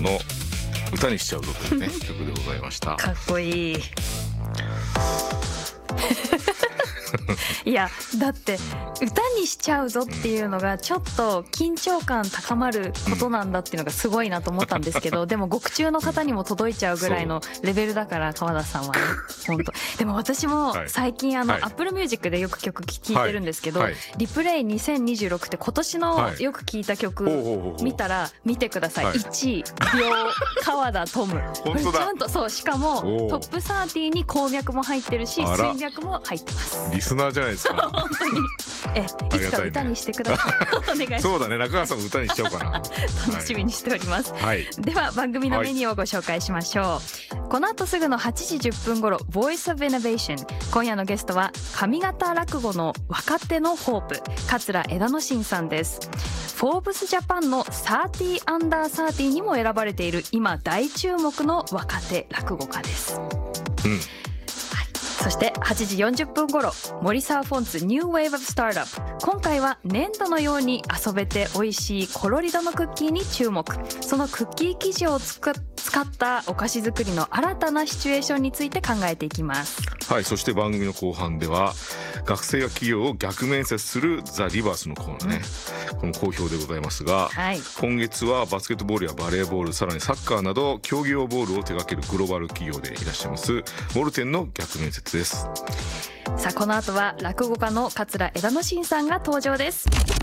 の歌にしちゃうぞというね曲でございましたかっこいいいやだって歌にしちゃうぞっていうのがちょっと緊張感高まることなんだっていうのがすごいなと思ったんですけど、でも獄中の方にも届いちゃうぐらいのレベルだから川田さんはね本当。でも私も最近Apple Music でよく曲聴いてるんですけど、リプレイ2026って今年のよく聴いた曲見たら見てください。1位秒川田トム。 本当だ。 ちゃんとそう、しかもトップ30に鉱脈も入ってるし水脈も入ってます。 リスナーじゃないですか本当にいつか歌にしてくださいお願いします。 そうだね、中川さんも歌にしちゃおうかな楽しみにしております、 はい、 では番組のメニューをご紹介しましょう、この後すぐの8時10分頃 Voice of Innovation。 今夜のゲストは上方落語の若手のホープ桂枝野真さんです。フォーブスジャパンの30 under 30にも選ばれている今大注目の若手落語家です、そして8時40分頃森沢フォンツ New Wave of Startup。 今回は粘土のように遊べて美味しいコロリドのクッキーに注目。そのクッキー生地を使ったお菓子作りの新たなシチュエーションについて考えていきます。 はい、そして番組の後半では学生が企業を逆面接するザ・リバースのコーナーね、この好評でございますが、今月はバスケットボールやバレーボール、さらにサッカーなど競技用ボールを手掛けるグローバル企業でいらっしゃいますモルテンの逆面接です。 さあこの後は落語家の桂枝野真さんが登場です。